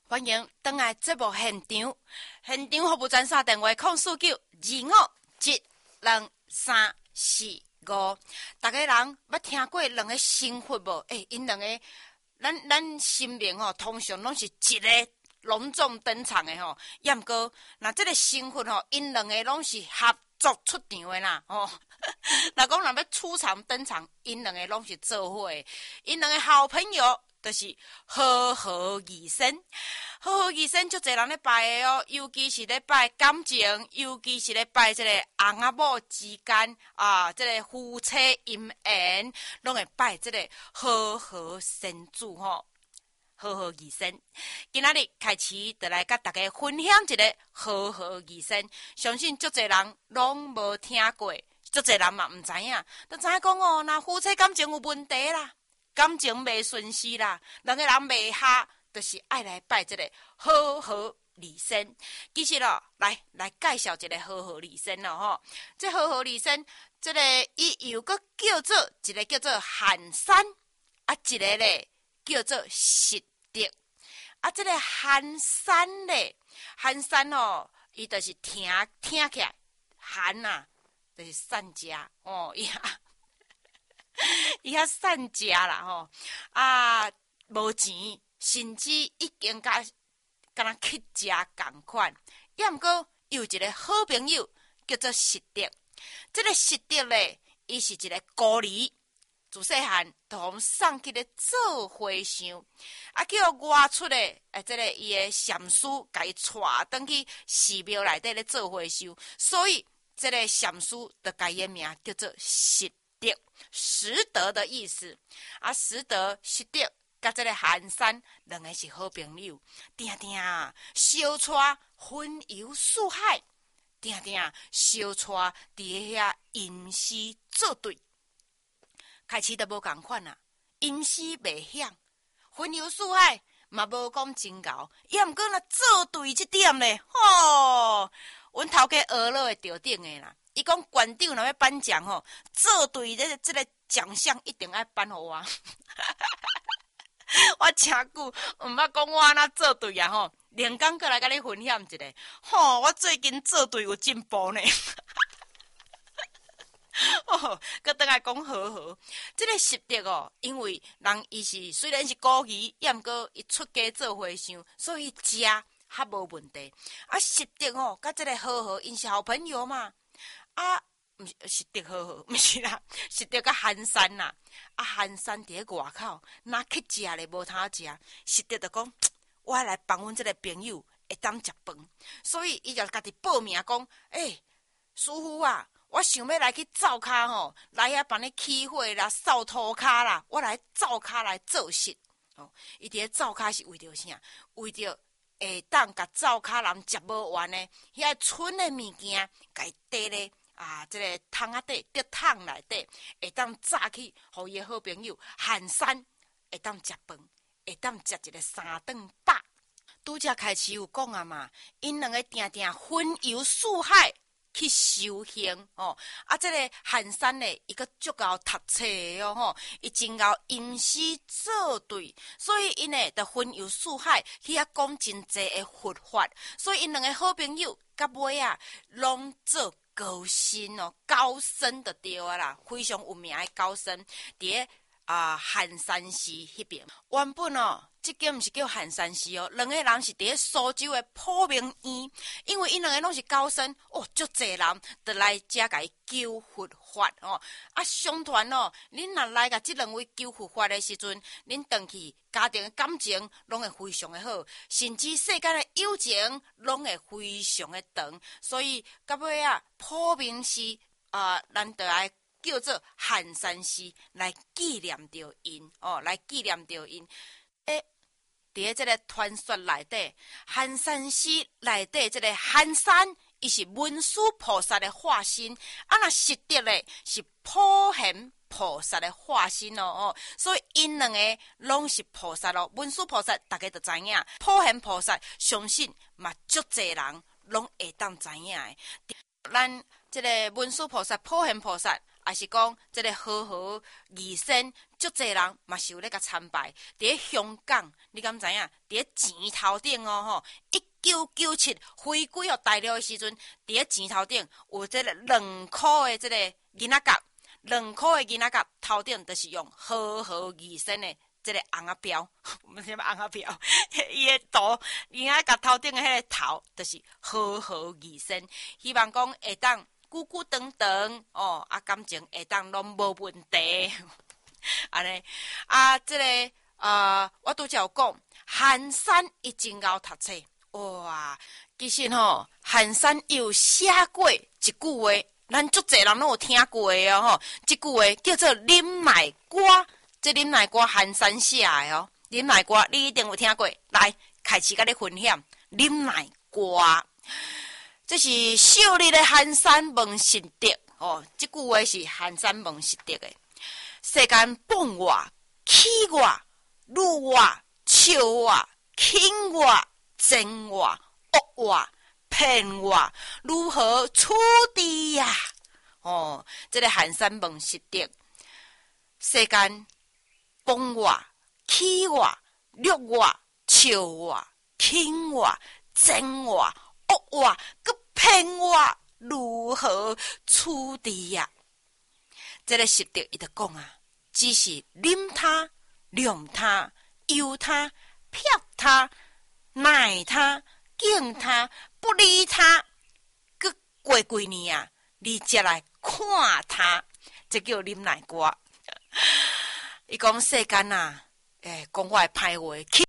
欢迎登来节目现场，现场服务专线电话04925723445。大家人捌听过两个生佛无？因两个，咱神明通常拢是一个隆重登场的吼。也毋过，那这个生佛因两个拢是合作出场的啦若讲要出场登场，因两个拢是做伙的，因两个好朋友。就是和合二生，和合二生足侪人咧拜的尤其是咧拜感情，尤其是咧拜这个翁仔某之间这个夫妻姻缘，拢会拜这个和合神主和合二生。今仔日开始就来甲大家分享一个和合二生，相信足侪人拢无听过，足侪人嘛毋知影，都知影讲那夫妻感情有问题啦。感情袂顺遂啦，两个人袂合，就是爱来拜这个和合二生。其实来介绍一个和合二生吼。这和合二生，这个伊又个叫做一个叫做寒山，一个咧叫做实德。这个寒山咧，寒山伊就是听起来寒啊，就是善家伊遐善食啦无钱，甚至已经敢若乞食共款。也毋过有一个好朋友叫做实德，这个实德咧，伊是一个孤儿，自细汉就互送去咧做和尚，叫外出咧，这个伊的禅师甲伊带转去寺庙内底咧做和尚，所以这个禅师就改伊名叫做实德，实德的意思。实德实德甲这个寒山两个是好朋友，定相带云游四海，定相带伫遐吟诗作对。开始都无共款啦，吟诗袂响，云游四海嘛无讲真贤，也毋过若做对这点咧，阮头家学落会着顶的啦。伊讲馆长若要颁奖做对这个奖项一定爱颁互我。我真久毋捌讲我安怎做对啊连讲过来甲你分享一下。我最近做对有进步呢。搁倒来讲和合，这个实德因为人伊是虽然是孤儿，也毋过伊出家做和尚，所以食较无问题。实德甲这个和合因是好朋友嘛。实德和合，毋是啦，实德甲寒山啦。寒山伫咧外口，若去食咧无通食，实德就讲，我来帮阮这个朋友会当食饭，所以伊就家己报名讲，师傅啊，我想要来去灶骹来遐帮你起火啦、扫涂骹啦，我来灶骹来做事。伊伫咧灶骹是为着啥？为着会当甲灶骹人食无完的遐剩的物件，甲伊缀咧。这个桶仔底，伫桶内底，会当炸去，互伊的好朋友寒山会当食饭，会当食一个3顿饱。拄则开始有讲嘛，因两个定云游四海去修行这个寒山咧，伊个足够读册的伊真够吟诗作对，所以因呢，就云游四海去遐讲真济的佛法，所以因两个好朋友到尾拢做。高僧就对啊啦，非常有名的高僧，伫咧寒山寺迄边。原本这间毋是叫寒山寺两个人是伫咧苏州的普明院，因为因两个拢是高僧足侪人就来遮甲伊求佛法相传恁若来甲即两位求佛法的时阵，恁回去家庭的感情拢会非常的好，甚至世间的友情拢会非常的长，所以到尾普明寺咱就来叫做寒山寺来纪念着因来纪念着因。伫咧这个传说内底，寒山寺内底这个寒山，伊是文殊菩萨的化身，若实德咧是普贤菩萨的化身所以因两个拢是菩萨文殊菩萨大家都知影，普贤菩萨相信嘛足侪人拢会当知影的。咱这个文殊菩萨、普贤菩萨也是讲这个和合义生，足侪人嘛是有咧甲参拜。伫香港，你敢知影？伫钱头顶哦，1997回归哦大陆的时阵，伫钱头顶有这个2块的这个囡仔角，2块的囡仔角头顶就是用和合义生的这个红仔标，我们什么红仔标？伊的图囡仔角头顶的迄个头，就是和合义生。希望讲会当久久长长哦，感情会当拢无问题。安尼这个我拄则有讲，寒山伊真够读册哇！其实寒山有写过一句话，咱足侪人拢有听过的哦。这句话叫做《饮奶歌》，这饮奶歌寒山写的哦。饮奶歌你一定有听过，来开始甲你分享饮奶歌。这是秀丽的寒山问心得哦，这句话是寒山问心得的。世间蹦我、起我、辱我、笑我、轻我、憎我、恶我、骗我，如何处理呀？哦，这个寒山问心得。世间蹦我、起我、辱我、笑我、轻我、憎我、恶我，佮骗我，如何处理呀？这个习得伊就讲啊，只是忍他、量他、由他、瞟他、耐他、敬他、不理他，佮过几年啊，你才来看他，这叫忍耐歌。伊讲世间啊，讲我的歹话，